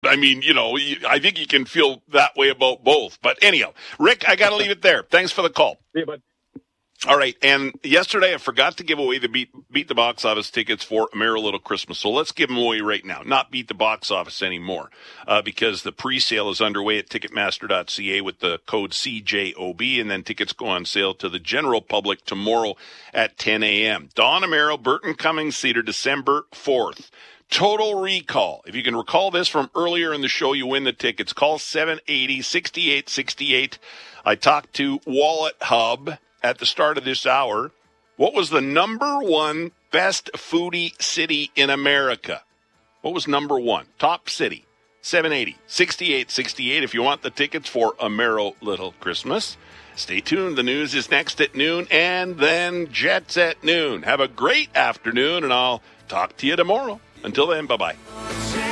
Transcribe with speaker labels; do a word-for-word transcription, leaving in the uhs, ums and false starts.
Speaker 1: I mean, you know, I think you can feel that way about both. But anyhow, Rick, I got to leave it there. Thanks for the call.
Speaker 2: Yeah, but
Speaker 1: all right, and yesterday I forgot to give away the Beat Beat the Box Office tickets for A Merry Little Christmas, so let's give them away right now. Not Beat the Box Office anymore, uh, because the pre-sale is underway at Ticketmaster dot C A with the code C J O B, and then tickets go on sale to the general public tomorrow at ten a.m. Don Amero, Burton Cummings Theater, December fourth. Total Recall. If you can recall this from earlier in the show, you win the tickets. Call seven eight zero, six eight six eight. I talked to Wallet Hub at the start of this hour. What was the number one best foodie city in America? What was number one? Top city. seven eight zero, six eight six eight if you want the tickets for A Merry Little Christmas. Stay tuned. The news is next at noon, and then Jets at noon. Have a great afternoon, and I'll talk to you tomorrow. Until then, bye-bye.